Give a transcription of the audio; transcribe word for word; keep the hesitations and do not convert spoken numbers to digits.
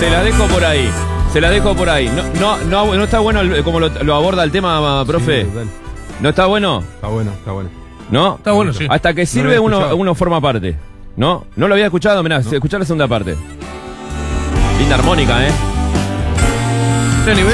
se la dejo por ahí. Se la dejo por ahí. No, no, no, no está bueno el- como lo, lo aborda el tema, profe. Sí, total. ¿No está bueno? Está bueno, está bueno. ¿No? Está bueno, sí. Hasta que No sirve lo había uno, escuchado. uno forma parte. ¿No? No lo había escuchado, mirá, escuchá la segunda parte. Linda armónica, ¿eh? ¿Qué nivel?